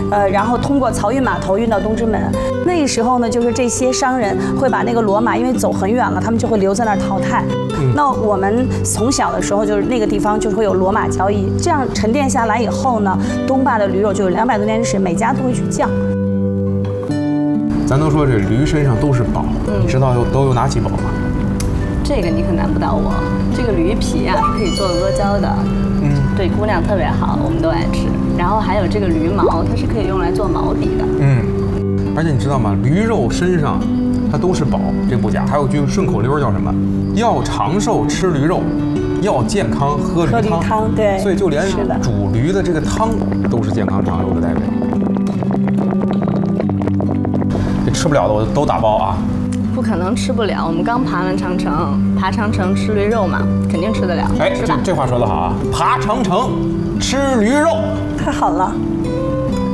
然后通过漕运码头运到东直门。那时候呢，就是这些商人会把那个骡马，因为走很远了，他们就会留在那儿淘汰。那我们从小的时候，就是那个地方就会有骡马交易，这样沉淀下来以后呢，东坝的驴肉就有200多年历史，每家都会去酱。 咱都说这驴身上都是宝，你知道都有哪几宝吗？ 这个你可难不倒我。这个驴皮啊是可以做阿胶的，对姑娘特别好，我们都爱吃。然后还有这个驴毛，它是可以用来做毛笔的。 而且你知道吗？驴肉身上它都是宝，这不假。还有句顺口溜叫什么？要长寿吃驴肉，要健康喝驴汤。 对， 所以就连煮驴的这个汤都是健康长寿的代表。这吃不了的我都打包啊。 不可能吃不了，我们刚爬完长城，爬长城吃驴肉嘛，肯定吃得了。 哎，这话说得好啊，爬长城吃驴肉， 太好了。